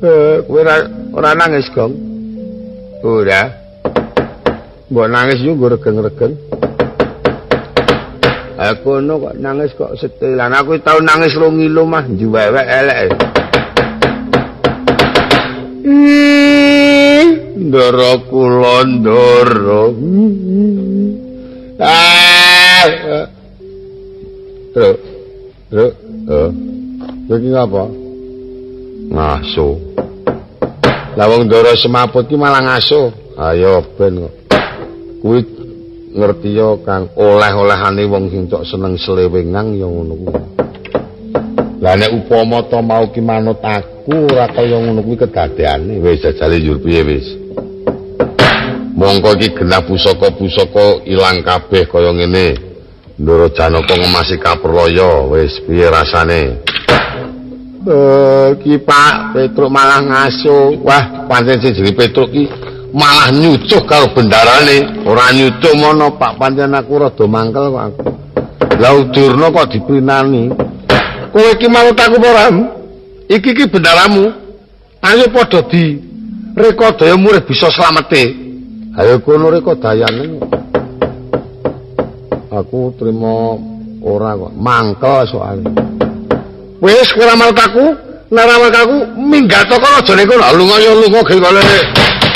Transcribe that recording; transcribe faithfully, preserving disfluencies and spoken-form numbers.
Eh, kowe ora ora nangis, Gong? Ora. Mbok nangis yo nggo regeng-regeng. Aku no kok nangis kok setilan. Aku tau nangis rong ngilo mah juwewek elek. Ndara kula ndara. Ah. Terus. Terus. Eh. Iki apa? Ngaso. Lah wong ndara semaput ki malah ngaso. Ayo ben kok. Kuwi ngerti ya Kang, oleh-olehane wong sing tok seneng selewengang ya ngono kuwi. Lah nek upama to mau ki manut aku ora kaya ngono kuwi kedadeane. Wis jajale njur piye wis. Mongko iki genah pusaka-pusaka ilang kabeh kaya ngene. Ndara Janaka ngemasi kaperloyo, wis piye rasane? Eh ki Pak Petruk malah ngaso. Wah, pancen sing jenenge Petruk ki malah nyucuh karo bendarane, ora nyucuh mono Pak, pancen aku rada mangkel kok aku. Lah Udurna kok diprinani. Kowe iki manut aku apa ora? Iki ki bendaramu. Ayo padha di rekodaya murih bisa slamete. Ayo kono rekodayane. Aku trimo ora kok, mangkel soalnya. Wis kowe manut aku, nek ora manut aku minggat kok aja ning kono lunga yo lunga ge kene.